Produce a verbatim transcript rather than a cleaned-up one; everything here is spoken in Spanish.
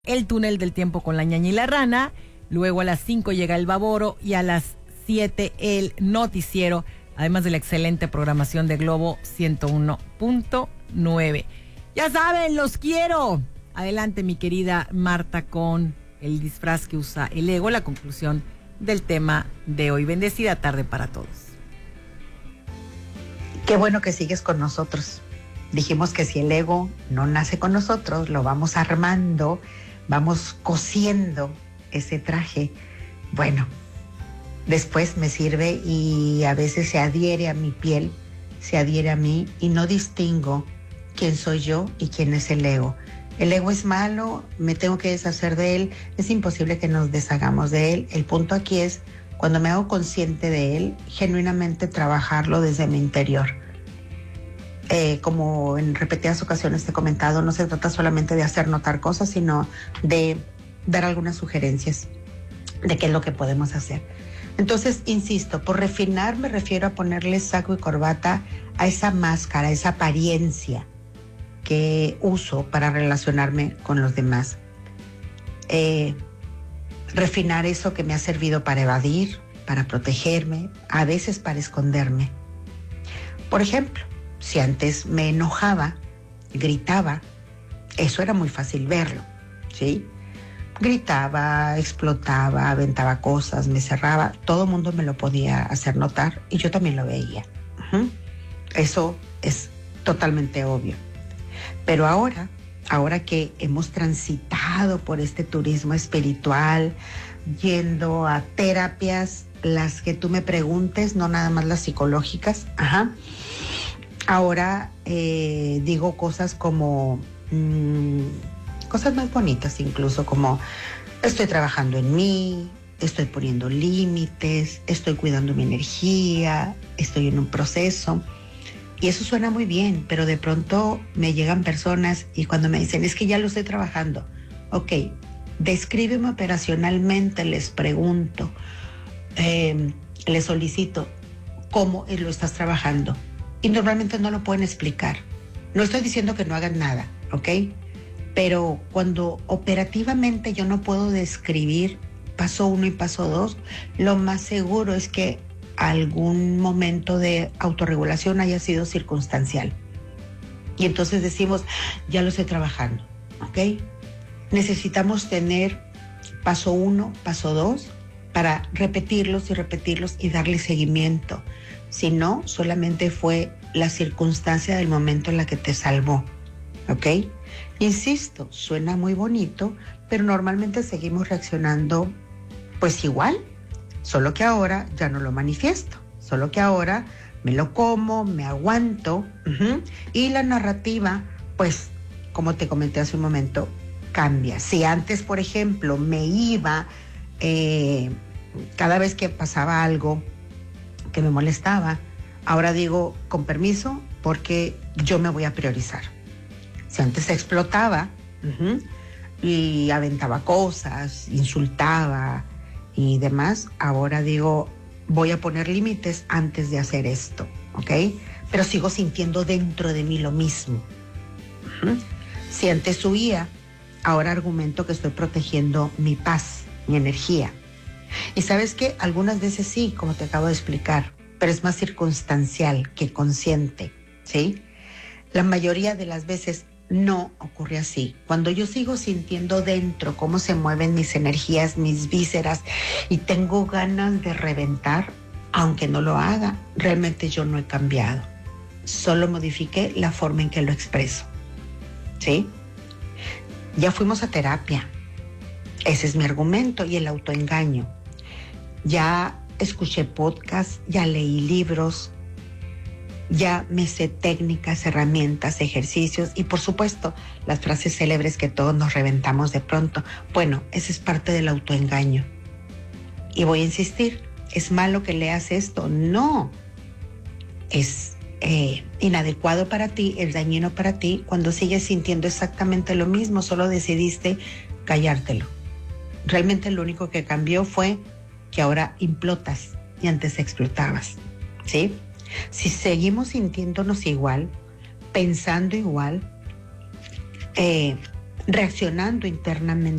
El túnel del tiempo con la ñaña y la rana. Luego a las cinco llega el Baboro y a las siete el noticiero, además de la excelente programación de Globo ciento uno punto nueve. Ya saben, los quiero. Adelante, mi querida Marta, con el disfraz que usa el ego, la conclusión del tema de hoy. Bendecida tarde para todos. Qué bueno que sigues con nosotros. Dijimos que si el ego no nace con nosotros, lo vamos armando, vamos cosiendo ese traje. Bueno, después me sirve y a veces se adhiere a mi piel, se adhiere a mí y no distingo quién soy yo y quién es el ego. El ego es malo, me tengo que deshacer de él, es imposible que nos deshagamos de él. El punto aquí es, cuando me hago consciente de él, genuinamente trabajarlo desde mi interior. Eh, como en repetidas ocasiones te he comentado, no se trata solamente de hacer notar cosas, sino de dar algunas sugerencias de qué es lo que podemos hacer. Entonces, insisto, por refinar me refiero a ponerle saco y corbata a esa máscara, a esa apariencia que uso para relacionarme con los demás. Eh, refinar eso que me ha servido para evadir, para protegerme, a veces para esconderme. Por ejemplo, si antes me enojaba, gritaba, eso era muy fácil verlo, ¿sí? Gritaba, explotaba, aventaba cosas, me cerraba, todo el mundo me lo podía hacer notar y yo también lo veía. Uh-huh. Eso es totalmente obvio. Pero ahora, ahora que hemos transitado por este turismo espiritual, yendo a terapias, las que tú me preguntes, no nada más las psicológicas, ajá. Ahora eh, digo cosas como, mmm, cosas más bonitas incluso, como estoy trabajando en mí, estoy poniendo límites, estoy cuidando mi energía, estoy en un proceso. Y eso suena muy bien, pero de pronto me llegan personas y cuando me dicen, es que ya lo estoy trabajando. Ok, descríbeme operacionalmente, les pregunto, eh, les solicito, ¿cómo lo estás trabajando? Y normalmente no lo pueden explicar. No estoy diciendo que no hagan nada, ¿ok? Pero cuando operativamente yo no puedo describir paso uno y paso dos, lo más seguro es que algún momento de autorregulación haya sido circunstancial. Y entonces decimos, ya lo estoy trabajando, ¿ok? Necesitamos tener paso uno, paso dos, para repetirlos y repetirlos y darle seguimiento. Si no, solamente fue la circunstancia del momento en la que te salvó, ¿ok? Insisto, suena muy bonito, pero normalmente seguimos reaccionando pues igual, solo que ahora ya no lo manifiesto, solo que ahora me lo como, me aguanto, uh-huh, y la narrativa, pues, como te comenté hace un momento, cambia. Si antes, por ejemplo, me iba eh, cada vez que pasaba algo que me molestaba, ahora digo, con permiso, porque yo me voy a priorizar. Si antes explotaba uh-huh, y aventaba cosas, insultaba y demás, ahora digo, voy a poner límites antes de hacer esto, ¿ok? Pero sigo sintiendo dentro de mí lo mismo. Uh-huh. Si antes huía, ahora argumento que estoy protegiendo mi paz, mi energía. Y ¿sabes qué? Algunas veces sí, como te acabo de explicar, pero es más circunstancial que consciente, ¿sí? La mayoría de las veces no ocurre así. Cuando yo sigo sintiendo dentro cómo se mueven mis energías, mis vísceras, y tengo ganas de reventar, aunque no lo haga, realmente yo no he cambiado. Solo modifiqué la forma en que lo expreso, ¿sí? Ya fuimos a terapia. Ese es mi argumento y el autoengaño. Ya escuché podcasts, ya leí libros, ya me sé técnicas, herramientas, ejercicios y por supuesto las frases célebres que todos nos reventamos de pronto. Bueno, ese es parte del autoengaño. Y voy a insistir, ¿es malo que leas esto? No. Es eh, inadecuado para ti, es dañino para ti cuando sigues sintiendo exactamente lo mismo, solo decidiste callártelo. Realmente lo único que cambió fue que ahora implotas y antes explotabas, ¿sí? Si seguimos sintiéndonos igual, pensando igual, eh, reaccionando internamente.